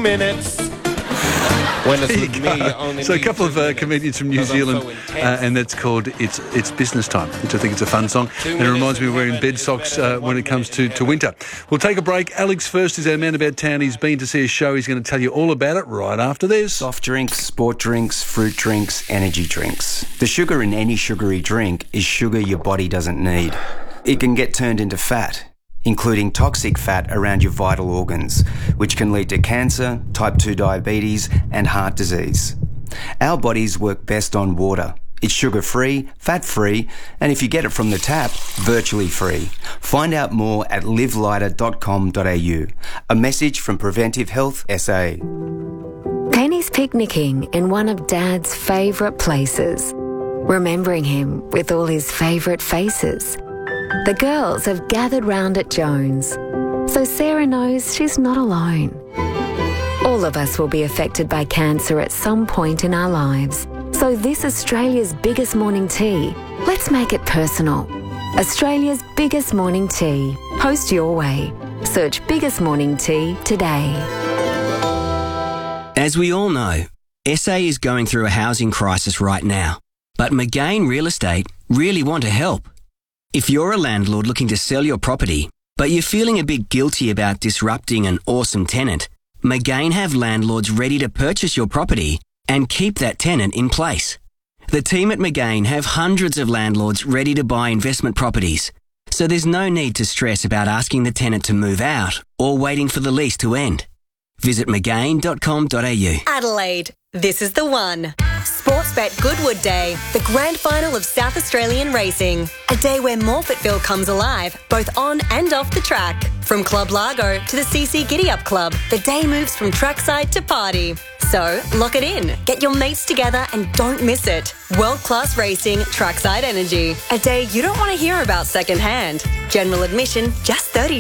minutes. When it's with me, you only So a need couple 2 of minutes, comedians from New because I'm Zealand, so intense. and that's called It's Business Time, which I think is a fun song. 2 And it reminds minutes me of in wearing heaven bed is socks better than when 1 it comes minute in to winter. We'll take a break. Alex First is our man about town. He's been to see a show. He's going to tell you all about it right after this. Soft drinks, sport drinks, fruit drinks, energy drinks. The sugar in any sugary drink is sugar your body doesn't need. It can get turned into fat, including toxic fat around your vital organs, which can lead to cancer, type 2 diabetes, and heart disease. Our bodies work best on water. It's sugar-free, fat-free, and if you get it from the tap, virtually free. Find out more at livelighter.com.au. A message from Preventive Health SA. Penny's picnicking in one of Dad's favourite places, remembering him with all his favourite faces. The girls have gathered round at Jones, so Sarah knows she's not alone. All of us will be affected by cancer at some point in our lives. So this Australia's biggest morning tea, let's make it personal. Australia's biggest morning tea. Post your way. Search Biggest Morning Tea today. As we all know, SA is going through a housing crisis right now. But McGain Real Estate really want to help. If you're a landlord looking to sell your property, but you're feeling a bit guilty about disrupting an awesome tenant, McGain have landlords ready to purchase your property and keep that tenant in place. The team at McGain have hundreds of landlords ready to buy investment properties, so there's no need to stress about asking the tenant to move out or waiting for the lease to end. Visit mcgain.com.au. Adelaide, this is the one. Sportsbet Goodwood Day, the grand final of South Australian racing. A day where Morphettville comes alive, both on and off the track. From Club Largo to the CC Giddy Up Club, the day moves from trackside to party. So, lock it in. Get your mates together and don't miss it. World-class racing, trackside energy. A day you don't want to hear about secondhand. General admission, just $30.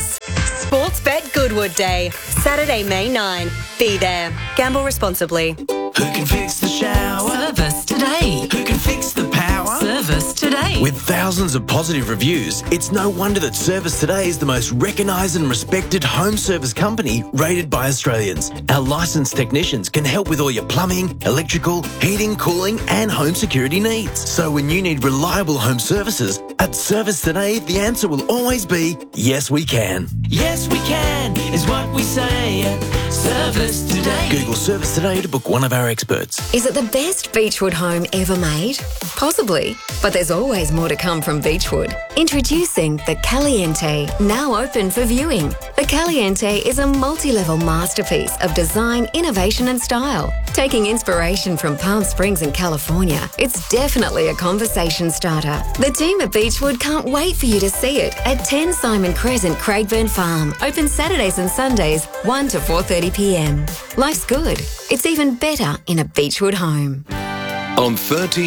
Sportsbet Goodwood Day, Saturday, May 9. Be there. Gamble responsibly. Who can fix the shower? Service today. Who can fix the power? Service today. With thousands of positive reviews, it's no wonder that Service Today is the most recognised and respected home service company rated by Australians. Our licensed technicians can help with all your plumbing, electrical, heating, cooling and home security needs. So when you need reliable home services, at Service Today, the answer will always be, yes we can. Yes we can is what we say at Service Today. Google Service Today to book one of our experts. Is it the best Beechwood home ever made? Possibly, but there's always more to come from Beechwood. Introducing the Caliente, now open for viewing. The Caliente is a multi-level masterpiece of design, innovation and style. Taking inspiration from Palm Springs in California, it's definitely a conversation starter. The team at Beechwood can't wait for you to see it at 10 Simon Crescent, Craigburn Farm. Open Saturdays and Sundays, 1 to 4:30pm. Life's good. It's even better in a Beechwood home. On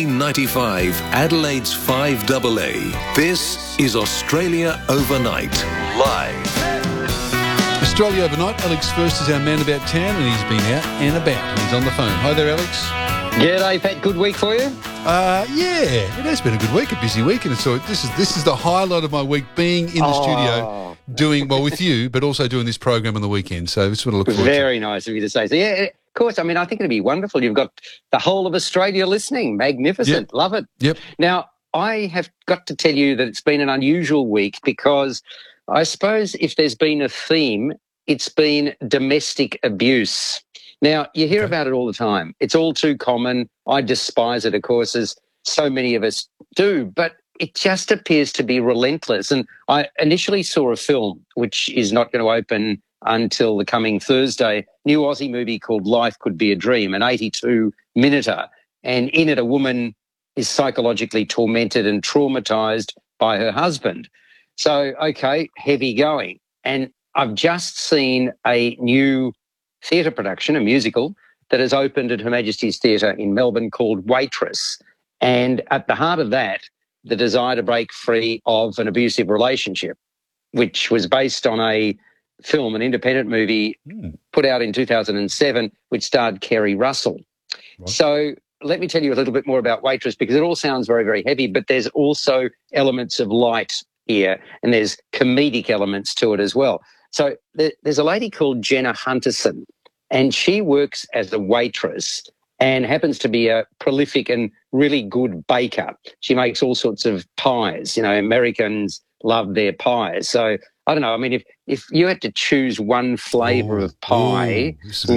1395 Adelaide's 5AA, this is Australia Overnight, live. Australia Overnight. Alex First is our man about town, and he's been out and about. He's on the phone. Hi there, Alex. G'day, Pat. Good week for you? Yeah, it has been a good week, a busy week, and so this is the highlight of my week, being in the studio, doing well with you, but also doing this program on the weekend. So this is what I look forward to. Very nice of you to say. So yeah, of course. I mean, I think it'd be wonderful. You've got the whole of Australia listening. Magnificent. Yep. Love it. Yep. Now, I have got to tell you that it's been an unusual week because I suppose if there's been a theme, it's been domestic abuse. Now, you hear about it all the time. It's all too common. I despise it, of course, as so many of us do, but it just appears to be relentless. And I initially saw a film, which is not going to open until the coming Thursday, new Aussie movie called Life Could Be a Dream, an 82-minuter. And in it, a woman is psychologically tormented and traumatised by her husband. So, okay, heavy going. And I've just seen a new theatre production, a musical, that has opened at Her Majesty's Theatre in Melbourne called Waitress. And at the heart of that, the desire to break free of an abusive relationship, which was based on a film, an independent movie put out in 2007, which starred Kerry Russell. Right. So let me tell you a little bit more about Waitress, because it all sounds very, very heavy, but there's also elements of light here, and there's comedic elements to it as well. So there's a lady called Jenna Hunterson, and she works as a waitress and happens to be a prolific and really good baker. She makes all sorts of pies. You know, Americans love their pies. So I don't know. I mean, if you had to choose one flavour of pie,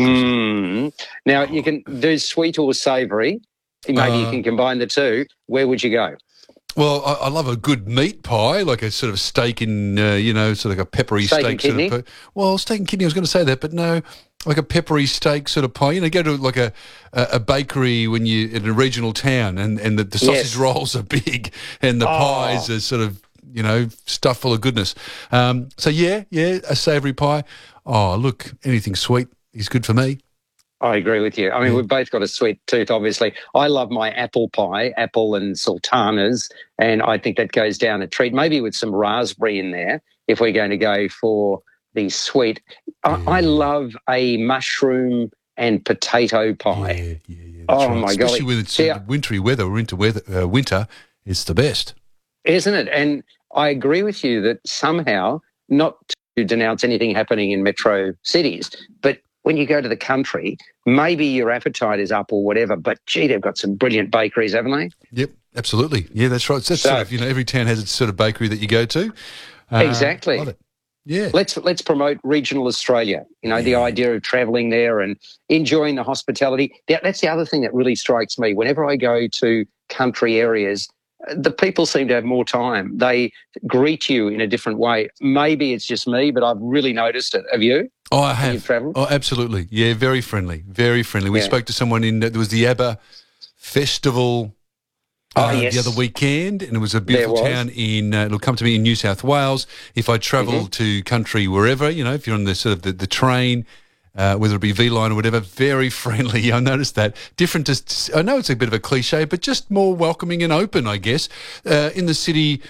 now you can do sweet or savoury. Maybe you can combine the two. Where would you go? Well, I love a good meat pie, like a sort of steak and, sort of like a peppery steak. And kidney? Sort of, well, steak and kidney, I was going to say that, but no, like a peppery steak sort of pie. You know, go to like a bakery when you're in a regional town and the sausage rolls are big and the pies are sort of, stuffed full of goodness. So, a savoury pie. Oh, look, anything sweet is good for me. I agree with you. I mean, we've both got a sweet tooth, obviously. I love my apple pie, apple and sultanas, and I think that goes down a treat, maybe with some raspberry in there if we're going to go for the sweet. I love a mushroom and potato pie. Oh, right. my God. Especially when it's wintry weather or winter, it's the best. Isn't it? And I agree with you that somehow, not to denounce anything happening in metro cities, but when you go to the country, maybe your appetite is up or whatever, but gee, they've got some brilliant bakeries, haven't they? Yep, absolutely. Yeah, that's right. That's sort of, every town has its sort of bakery that you go to. Exactly. Love it. Yeah. Let's promote regional Australia. The idea of travelling there and enjoying the hospitality. That's the other thing that really strikes me. Whenever I go to country areas, the people seem to have more time. They greet you in a different way. Maybe it's just me, but I've really noticed it. Have you? Oh, I have. You've travelled? Oh, absolutely. Yeah, very friendly. Very friendly. We spoke to someone there was the ABBA Festival the other weekend, and it was a beautiful town it'll come to me in New South Wales. If I travel to country wherever, if you're on the sort of the train, whether it be V-Line or whatever, very friendly. I noticed that. Different to, I know it's a bit of a cliche, but just more welcoming and open, I guess. In the city,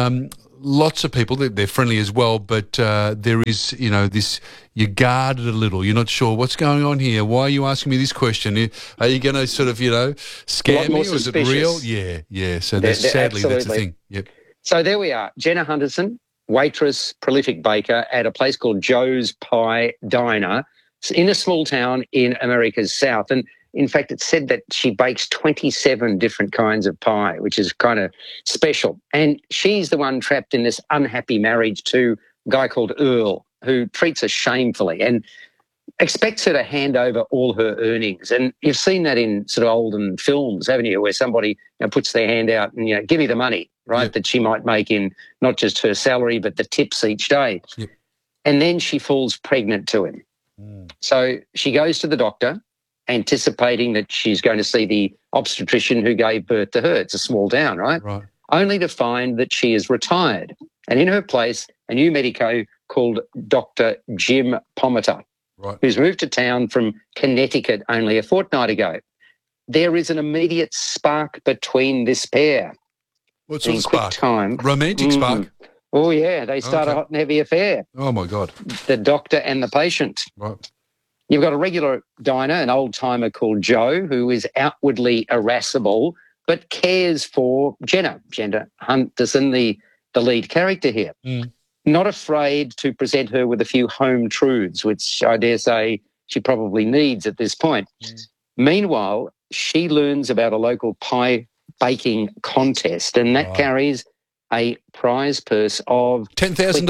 lots of people, they're friendly as well, but there is, this, you're guarded a little. You're not sure what's going on here. Why are you asking me this question? Are you going to sort of, scam me, or is it real? Yeah. So sadly, that's the thing. Yep. So there we are. Jenna Hunterson, waitress, prolific baker at a place called Joe's Pie Diner in a small town in America's South. And in fact, it's said that she bakes 27 different kinds of pie, which is kind of special. And she's the one trapped in this unhappy marriage to a guy called Earl, who treats her shamefully and expects her to hand over all her earnings. And you've seen that in sort of olden films, haven't you, where somebody puts their hand out and, give me the money, right, that she might make in not just her salary but the tips each day. Yep. And then she falls pregnant to him. So she goes to the doctor, anticipating that she's going to see the obstetrician who gave birth to her. It's a small town, right? Right. Only to find that she is retired. And in her place, a new medico called Dr. Jim Pomatter, who's moved to town from Connecticut only a fortnight ago. There is an immediate spark between this pair. What sort of spark? Romantic spark? Oh, yeah. They start a hot and heavy affair. Oh, my God. The doctor and the patient. Right. You've got a regular diner, an old-timer called Joe, who is outwardly irascible but cares for Jenna Hunterson, the lead character here. Not afraid to present her with a few home truths, which I dare say she probably needs at this point. Meanwhile, she learns about a local pie baking contest, and that carries a prize purse of $10,000.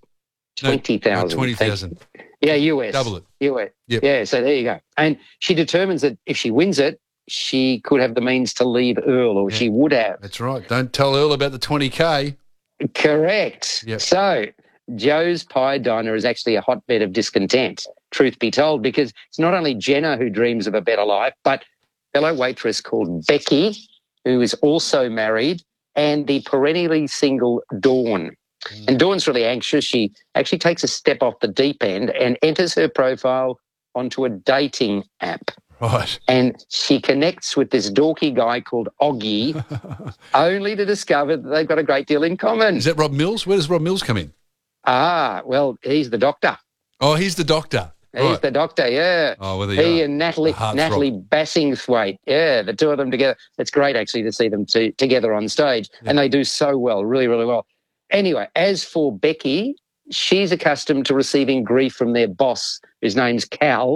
$20,000. $20,000. Yeah, US. Double it. US. Yep. Yeah, so there you go. And she determines that if she wins it, she could have the means to leave Earl, or she would have. That's right. Don't tell Earl about the 20K. Correct. Yep. So Joe's Pie Diner is actually a hotbed of discontent, truth be told, because it's not only Jenna who dreams of a better life, but a fellow waitress called Becky, who is also married, and the perennially single Dawn. And Dawn's really anxious. She actually takes a step off the deep end and enters her profile onto a dating app. Right. And she connects with this dorky guy called Oggy, only to discover that they've got a great deal in common. Is that Rob Mills? Where does Rob Mills come in? Well, he's the doctor. Oh, he's the doctor. He's the doctor, yeah. Oh, well, he and Natalie Bassingthwaite, the two of them together. It's great, actually, to see them together on stage. Yeah. And they do so well, really, really well. Anyway, as for Becky, she's accustomed to receiving grief from their boss, whose name's Cal,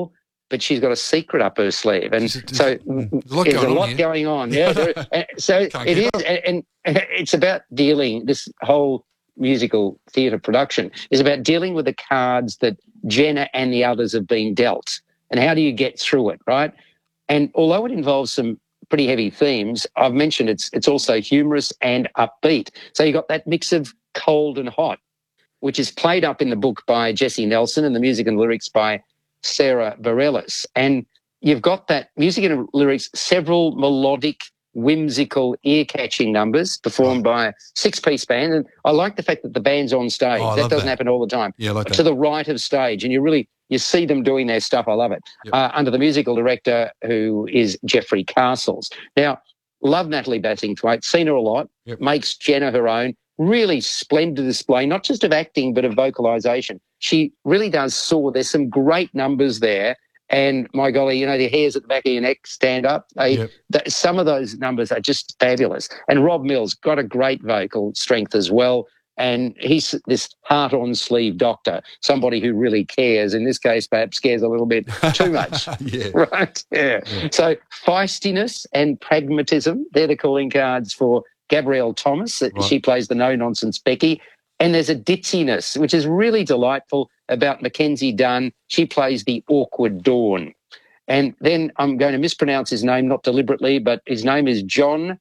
but she's got a secret up her sleeve. And so there's a lot going on. Yeah. So it is. And it's about dealing, this whole musical theatre production is about dealing with the cards that Jenna and the others have been dealt. And how do you get through it, right? And although it involves some pretty heavy themes, I've mentioned it's also humorous and upbeat. So you've got that mix of cold and hot, which is played up in the book by Jesse Nelson and the music and lyrics by Sarah Bareilles. And you've got that music and lyrics, several melodic, whimsical, ear-catching numbers performed by a six-piece band. And I like the fact that the band's on stage. That doesn't happen all the time. Yeah, I like that. To the right of stage, and you see them doing their stuff. I love it. Yep. Under the musical director, who is Jeffrey Castles. Now, love Natalie Bassingthwaighte, seen her a lot, makes Jenna her own. Really splendid display, not just of acting, but of vocalisation. She really does soar. There's some great numbers there. And my golly, the hairs at the back of your neck stand up. Some of those numbers are just fabulous. And Rob Mills got a great vocal strength as well. And he's this heart-on-sleeve doctor, somebody who really cares. In this case, perhaps cares a little bit too much. Right? Yeah. So feistiness and pragmatism, they're the calling cards for Gabrielle Thomas. Right. She plays the no-nonsense Becky. And there's a ditziness, which is really delightful, about Mackenzie Dunn. She plays the awkward Dawn. And then I'm going to mispronounce his name, not deliberately, but his name is John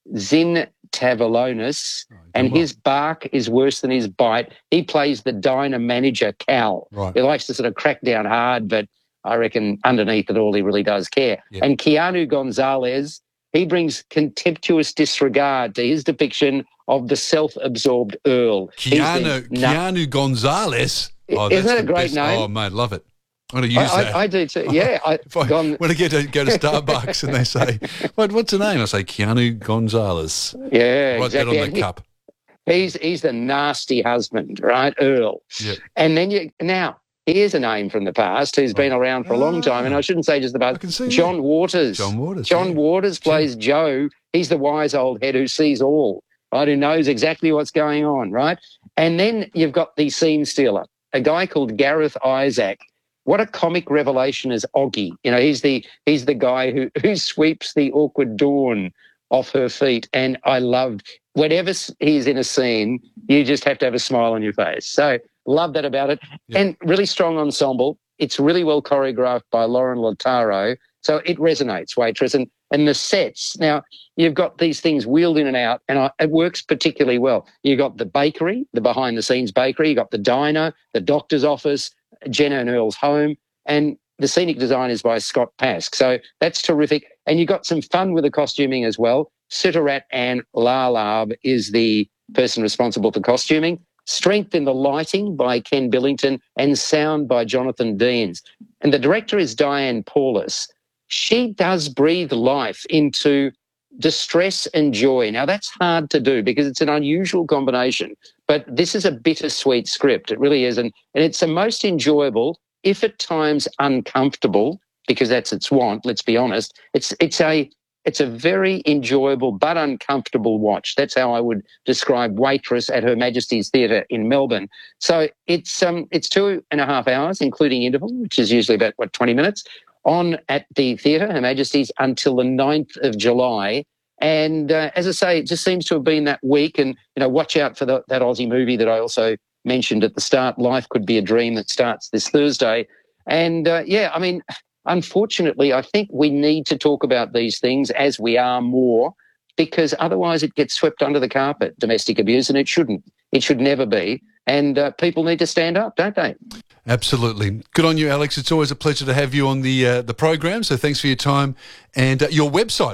Zintavalonis, and his bark is worse than his bite. He plays the diner manager, Cal. Right. He likes to sort of crack down hard, but I reckon underneath it all he really does care. Yep. And Keanu Gonzalez, he brings contemptuous disregard to his depiction of the self-absorbed Earl. Keanu Gonzalez. Oh, isn't that a great name? Oh, mate, love it. I'm going to use that. I do too. Yeah. When I go to Starbucks and they say, what's the name? I say Keanu Gonzalez. Yeah, Write exactly. that on the cup. He's the nasty husband, right, Earl? Yeah. And then now here's a name from the past who's been around for a long time, and I shouldn't say just the past. John Waters. John Waters plays Joe. He's the wise old head who sees all, right, who knows exactly what's going on, right? And then you've got the scene stealer, a guy called Gareth Isaac. What a comic revelation is Oggy. He's the guy who sweeps the awkward Dawn off her feet. And I loved, whenever he's in a scene, you just have to have a smile on your face. So love that about it. Yep. And really strong ensemble. It's really well choreographed by Lauren Lautaro. So it resonates, Waitress. And the sets. Now, you've got these things wheeled in and out, and it works particularly well. You've got the bakery, the behind-the-scenes bakery. You've got the diner, the doctor's office, Jenna and Earl's home, and the scenic design is by Scott Pask. So that's terrific. And you've got some fun with the costuming as well. Sitarat and Lalab is the person responsible for costuming. Strength in the lighting by Ken Billington, and sound by Jonathan Deans. And the director is Diane Paulus. She does breathe life into distress and joy. Now, that's hard to do because it's an unusual combination, but this is a bittersweet script. It really is. And it's the most enjoyable, if at times uncomfortable, because that's its want, let's be honest. It's a very enjoyable but uncomfortable watch. That's how I would describe Waitress at Her Majesty's Theatre in Melbourne. So it's 2.5 hours, including interval, which is usually about, 20 minutes, on at the theatre, Her Majesty's, until the 9th of July. And as I say, it just seems to have been that week. And, watch out for that Aussie movie that I also mentioned at the start, Life Could Be a Dream, that starts this Thursday. And, unfortunately, I think we need to talk about these things as we are more, because otherwise it gets swept under the carpet, domestic abuse, and it shouldn't. It should never be. And people need to stand up, don't they? Absolutely. Good on you, Alex. It's always a pleasure to have you on the program, so thanks for your time. And your website,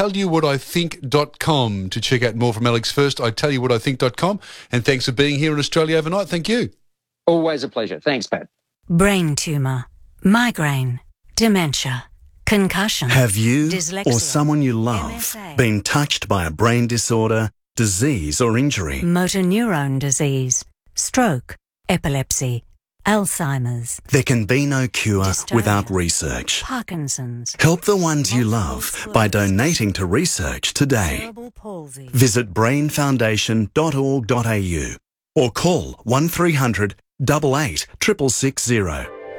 ITellYouWhatIThink.com, to check out more from Alex first, ITellYouWhatIThink.com. And thanks for being here in Australia overnight. Thank you. Always a pleasure. Thanks, Pat. Brain tumour, migraine, dementia, concussion. Have you dyslexia, or someone you love MSA, been touched by a brain disorder, disease or injury? motor neurone disease, stroke, epilepsy, Alzheimer's. There can be no cure dystonia, without research. Parkinson's. Help the ones you love by donating to research today. Cerebral palsy. Visit brainfoundation.org.au or call 1300 88 6660.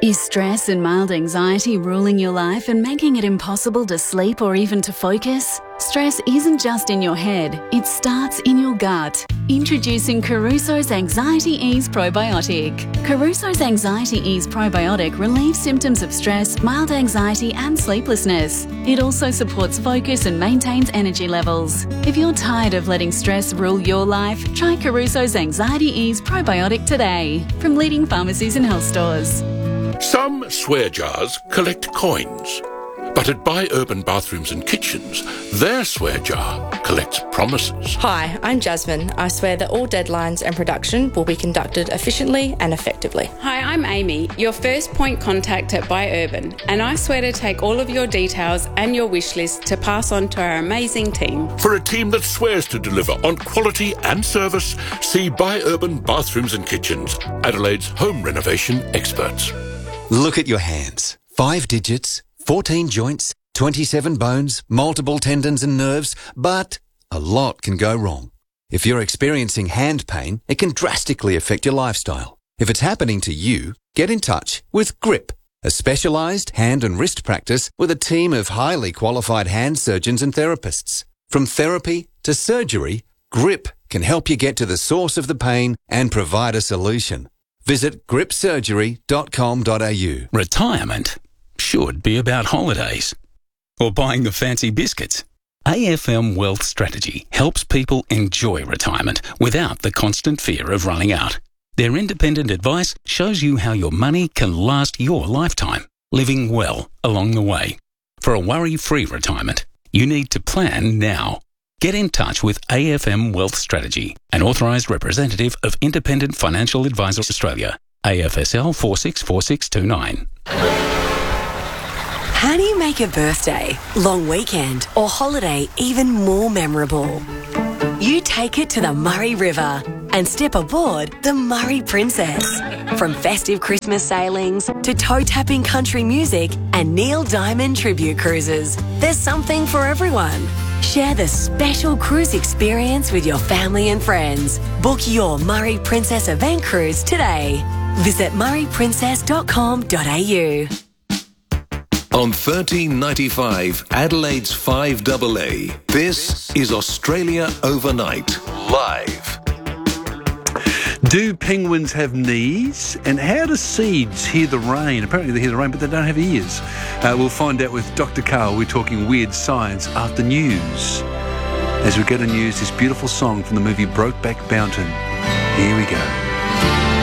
Is stress and mild anxiety ruling your life and making it impossible to sleep or even to focus? Stress isn't just in your head, it starts in your gut. Introducing Caruso's Anxiety Ease Probiotic. Caruso's Anxiety Ease Probiotic relieves symptoms of stress, mild anxiety and sleeplessness. It also supports focus and maintains energy levels. If you're tired of letting stress rule your life, try Caruso's Anxiety Ease Probiotic today from leading pharmacies and health stores. Some swear jars collect coins, but at Buy Urban Bathrooms and Kitchens, their swear jar collects promises. Hi, I'm Jasmine. I swear that all deadlines and production will be conducted efficiently and effectively. Hi, I'm Amy, your first point contact at Buy Urban, and I swear to take all of your details and your wish list to pass on to our amazing team. For a team that swears to deliver on quality and service, see Buy Urban Bathrooms and Kitchens, Adelaide's home renovation experts. Look at your hands. 5 digits, 14 joints, 27 bones, multiple tendons and nerves, but a lot can go wrong. If you're experiencing hand pain, it can drastically affect your lifestyle. If it's happening to you, get in touch with GRIP, a specialised hand and wrist practice with a team of highly qualified hand surgeons and therapists. From therapy to surgery, GRIP can help you get to the source of the pain and provide a solution. Visit gripsurgery.com.au. Retirement should be about holidays or buying the fancy biscuits. AFM Wealth Strategy helps people enjoy retirement without the constant fear of running out. Their independent advice shows you how your money can last your lifetime, living well along the way. For a worry-free retirement, you need to plan now. Get in touch with AFM Wealth Strategy, an authorised representative of Independent Financial Advisors Australia, AFSL 464629. How do you make a birthday, long weekend or holiday even more memorable? You take it to the Murray River and step aboard the Murray Princess. From festive Christmas sailings to toe-tapping country music and Neil Diamond tribute cruises, there's something for everyone. Share the special cruise experience with your family and friends. Book your Murray Princess event cruise today. Visit murrayprincess.com.au. On 1395 Adelaide's 5AA, this is Australia Overnight, live. Do penguins have knees? And how do seeds hear the rain? Apparently they hear the rain, but they don't have ears. We'll find out with Dr. Carl. We're talking weird science after news. As we go to news, this beautiful song from the movie Brokeback Mountain. Here we go.